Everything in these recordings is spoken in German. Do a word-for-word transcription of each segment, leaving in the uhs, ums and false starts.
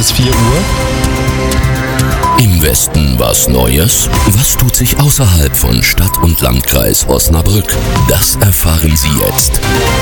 bis vier Uhr. Im Westen was Neues? Was tut sich außerhalb von Stadt und Landkreis Osnabrück? Das erfahren Sie jetzt.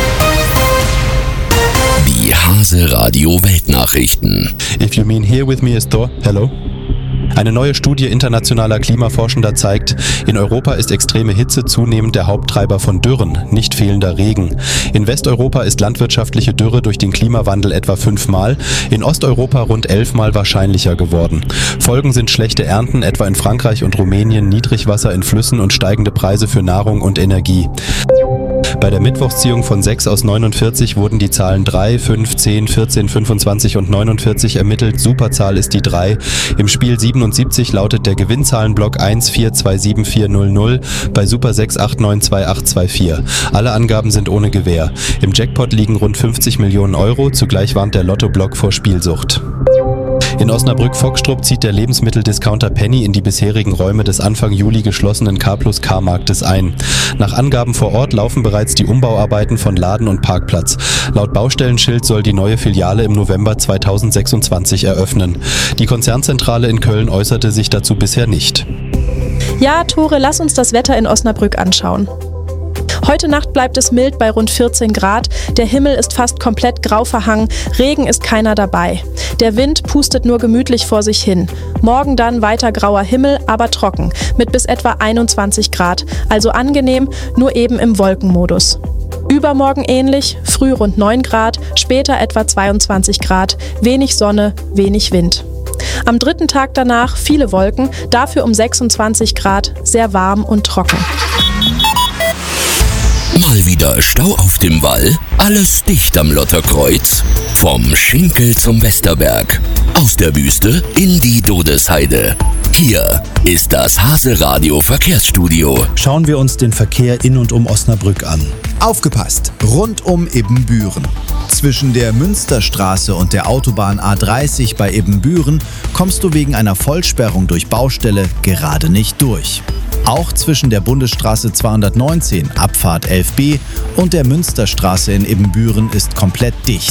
Die Hase Radio Weltnachrichten. If you mean here with me is Thor, hello. Eine neue Studie internationaler Klimaforschender zeigt, in Europa ist extreme Hitze zunehmend der Haupttreiber von Dürren, nicht fehlender Regen. In Westeuropa ist landwirtschaftliche Dürre durch den Klimawandel etwa fünfmal, in Osteuropa rund elfmal wahrscheinlicher geworden. Folgen sind schlechte Ernten, etwa in Frankreich und Rumänien, Niedrigwasser in Flüssen und steigende Preise für Nahrung und Energie. Bei der Mittwochsziehung von sechs aus neunundvierzig wurden die Zahlen drei, fünf, zehn, vierzehn, fünfundzwanzig und neunundvierzig ermittelt. Superzahl ist die drei. Im Spiel siebenundsiebzig lautet der Gewinnzahlenblock eins vier zwei sieben vier null null, bei Super sechs acht neun zwei acht zwei vier. Alle Angaben sind ohne Gewähr. Im Jackpot liegen rund fünfzig Millionen Euro, zugleich warnt der Lottoblock vor Spielsucht. In Osnabrück-Fockstrup zieht der Lebensmitteldiscounter Penny in die bisherigen Räume des Anfang Juli geschlossenen K plus K-Marktes ein. Nach Angaben vor Ort laufen bereits die Umbauarbeiten von Laden und Parkplatz. Laut Baustellenschild soll die neue Filiale im November zweitausendsechsundzwanzig eröffnen. Die Konzernzentrale in Köln äußerte sich dazu bisher nicht. Ja, Tore, lass uns das Wetter in Osnabrück anschauen. Heute Nacht bleibt es mild bei rund vierzehn Grad, der Himmel ist fast komplett grau verhangen, Regen ist keiner dabei. Der Wind pustet nur gemütlich vor sich hin. Morgen dann weiter grauer Himmel, aber trocken, mit bis etwa einundzwanzig Grad, also angenehm, nur eben im Wolkenmodus. Übermorgen ähnlich, früh rund neun Grad, später etwa zweiundzwanzig Grad, wenig Sonne, wenig Wind. Am dritten Tag danach viele Wolken, dafür um sechsundzwanzig Grad, sehr warm und trocken. Mal wieder Stau auf dem Wall? Alles dicht am Lotterkreuz? Vom Schinkel zum Westerberg. Aus der Wüste in die Dodesheide. Hier ist das Hase Radio Verkehrsstudio. Schauen wir uns den Verkehr in und um Osnabrück an. Aufgepasst! Rund um Ibbenbüren. Zwischen der Münsterstraße und der Autobahn A dreißig bei Ibbenbüren kommst du wegen einer Vollsperrung durch Baustelle gerade nicht durch. Auch zwischen der Bundesstraße zweihundertneunzehn, Abfahrt elf b und der Münsterstraße in Ibbenbüren ist komplett dicht.